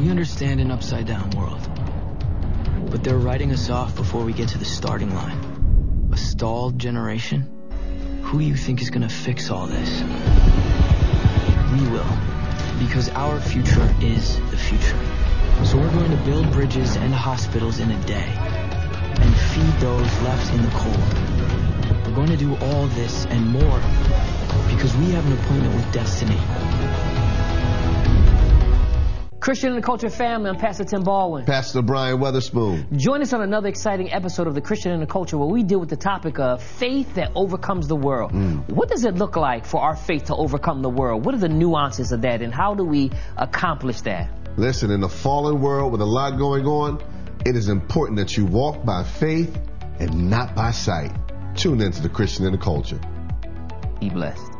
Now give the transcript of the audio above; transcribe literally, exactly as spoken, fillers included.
We understand an upside-down world. But they're writing us off before we get to the starting line. A stalled generation? Who do you think is gonna fix all this? We will. Because our future is the future. So we're going to build bridges and hospitals in a day. And feed those left in the cold. We're going to do all this and more. Because we have an appointment with destiny. Christian and the Culture family, I'm Pastor Tim Baldwin. Pastor Brian Weatherspoon. Join us on another exciting episode of the Christian and the Culture where we deal with the topic of faith that overcomes the world. Mm. What does it look like for our faith to overcome the world? What are the nuances of that and how do we accomplish that? Listen, in a fallen world with a lot going on, it is important that you walk by faith and not by sight. Tune into the Christian and the Culture. Be blessed.